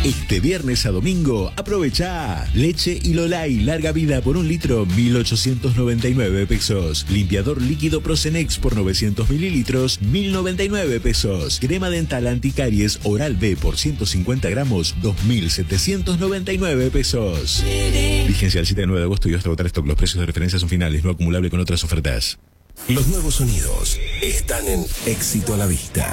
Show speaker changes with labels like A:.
A: Este viernes a domingo, aprovecha leche Ilolai larga vida por 1 litro, 1.899 pesos. Limpiador líquido Procenex por 900 mililitros, 1.099 pesos. Crema dental anticaries Oral B por 150 gramos, 2.799 pesos. Vigencia del 7 de 9 de agosto y hasta agotar stock. Los precios de referencia son finales, no acumulable con otras ofertas.
B: Los nuevos sonidos están en Éxito a la Vista.